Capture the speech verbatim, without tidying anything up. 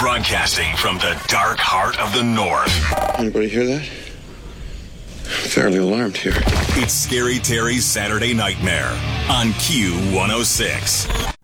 Broadcasting from the dark heart of the North. Anybody hear that? Fairly alarmed here. It's Scary Terry's Saturday Nightmare on Q one oh six.